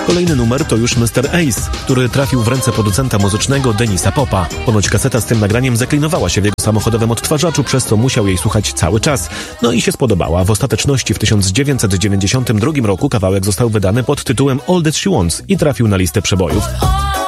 Kolejny numer to już Mr. Ace, który trafił w ręce producenta muzycznego Denisa Popa. Ponoć kaseta z tym nagraniem zaklinowała się w jego samochodowym odtwarzaczu, przez co musiał jej słuchać cały czas. No i się spodobała. W ostateczności w 1992 roku kawałek został wydany pod tytułem All That She Wants i trafił na listę przebojów.